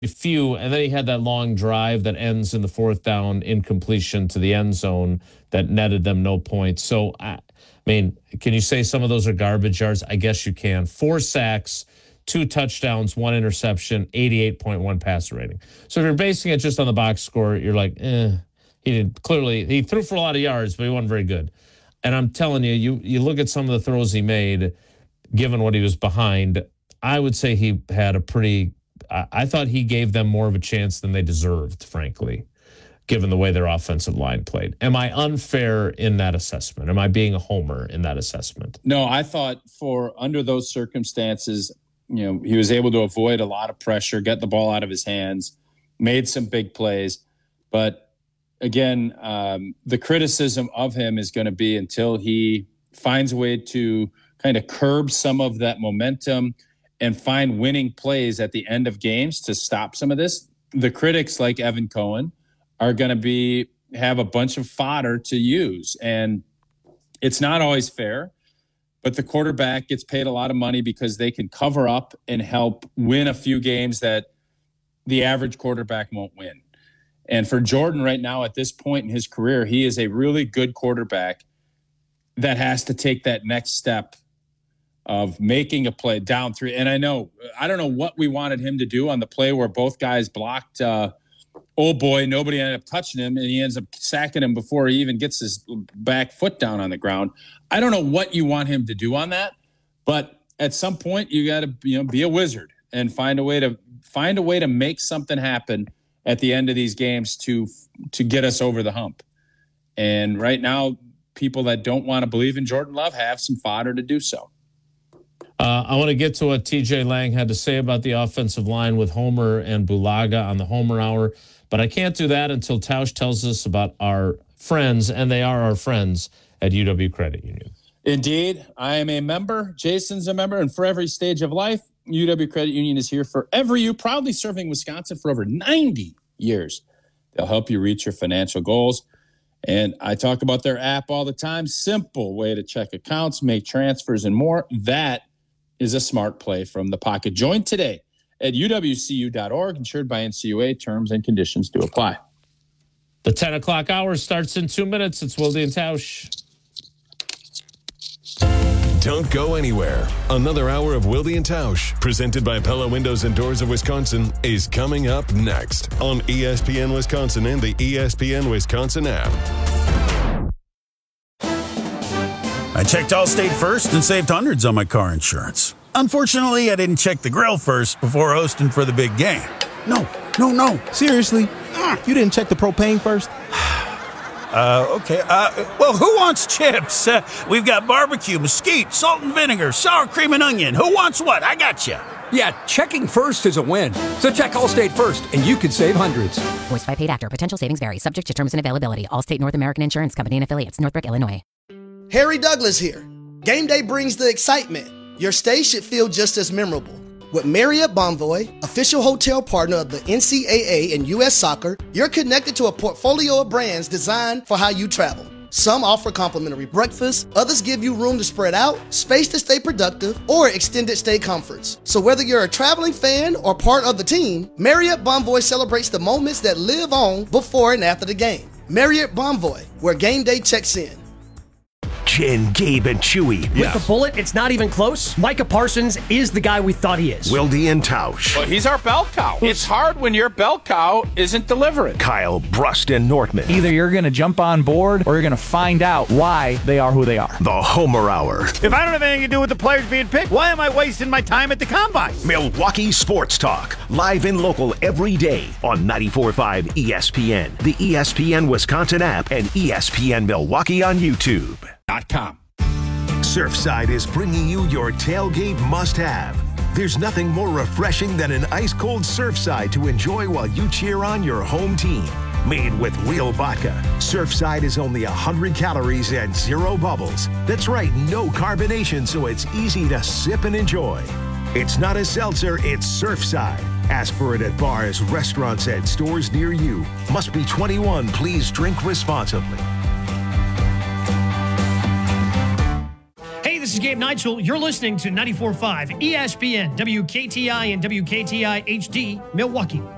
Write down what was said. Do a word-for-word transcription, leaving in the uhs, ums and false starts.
few, and then he had that long drive that ends in the fourth down incompletion to the end zone that netted them no points. So, I mean, can you say some of those are garbage yards? I guess you can. Four sacks, two touchdowns, one interception, eighty-eight point one passer rating. So if you're basing it just on the box score, you're like, eh. He did clearly, he threw for a lot of yards, but he wasn't very good. And I'm telling you, you you look at some of the throws he made, given what he was behind, I would say he had a pretty, I, I thought he gave them more of a chance than they deserved, frankly, given the way their offensive line played. Am I unfair in that assessment? Am I being a homer in that assessment? No, I thought for under those circumstances, you know, he was able to avoid a lot of pressure, get the ball out of his hands, made some big plays. But again, um, the criticism of him is going to be until he finds a way to kind of curb some of that momentum and find winning plays at the end of games to stop some of this. The critics like Evan Cohen are going to be have a bunch of fodder to use. And it's not always fair, but the quarterback gets paid a lot of money because they can cover up and help win a few games that the average quarterback won't win. And for Jordan right now at this point in his career, he is a really good quarterback that has to take that next step of making a play down three. And I know, I don't know what we wanted him to do on the play where both guys blocked uh, old boy. Nobody ended up touching him, and he ends up sacking him before he even gets his back foot down on the ground. I don't know what you want him to do on that, but at some point you got to, you know, be a wizard and find a way to find a way to make something happen at the end of these games to to get us over the hump. And right now, people that don't want to believe in Jordan Love have some fodder to do so. Uh, I want to get to what T J Lang had to say about the offensive line with Homer and Bulaga on the Homer Hour, but I can't do that until Tausch tells us about our friends, and they are our friends at U W Credit Union. Indeed, I am a member. Jason's a member, and for every stage of life, U W Credit Union is here for every you, proudly serving Wisconsin for over ninety years. They'll help you reach your financial goals. And I talk about their app all the time. Simple way to check accounts, make transfers, and more. That is a smart play from the pocket. Join today at U W C U dot org, insured by N C U A. Terms and conditions do apply. The ten o'clock hour starts in two minutes. It's Wilde and Tausch. Don't go anywhere. Another hour of Wilde and Tausch, presented by Pella Windows and Doors of Wisconsin, is coming up next on E S P N Wisconsin and the E S P N Wisconsin app. I checked Allstate first and saved hundreds on my car insurance. Unfortunately, I didn't check the grill first before hosting for the big game. No, no, no. Seriously? Mm. You didn't check the propane first? Uh, okay. Uh, well, who wants chips? Uh, we've got barbecue, mesquite, salt and vinegar, sour cream and onion. Who wants what? I got you. Yeah, checking first is a win. So check Allstate first, and you could save hundreds. Voice by paid actor. Potential savings vary. Subject to terms and availability. Allstate North American Insurance Company and affiliates. Northbrook, Illinois. Harry Douglas here. Game day brings the excitement. Your stay should feel just as memorable. With Marriott Bonvoy, official hotel partner of the N C double A and U S Soccer, you're connected to a portfolio of brands designed for how you travel. Some offer complimentary breakfast, others give you room to spread out, space to stay productive, or extended stay comforts. So whether you're a traveling fan or part of the team, Marriott Bonvoy celebrates the moments that live on before and after the game. Marriott Bonvoy, where game day checks in. Jen, Gabe, and Chewy. With the bullet, it's not even close. Micah Parsons is the guy we thought he is. Wilde and Tausch. Well, he's our bell cow. It's hard when your bell cow isn't delivering. Kyle, Brust, and Nortman. Either you're going to jump on board or you're going to find out why they are who they are. The Homer Hour. If I don't have anything to do with the players being picked, why am I wasting my time at the Combine? Milwaukee Sports Talk. Live and local every day on ninety-four point five E S P N, the E S P N Wisconsin app, and E S P N Milwaukee on YouTube. Com. Surfside is bringing you your tailgate must-have. There's nothing more refreshing than an ice-cold Surfside to enjoy while you cheer on your home team. Made with real vodka, Surfside is only one hundred calories and zero bubbles. That's right, no carbonation, so it's easy to sip and enjoy. It's not a seltzer, it's Surfside. Ask for it at bars, restaurants, and stores near you. Must be twenty-one. Please drink responsibly. Hey, this is Gabe Neitzel. You're listening to ninety-four point five E S P N, W K T I and W K T I H D, Milwaukee.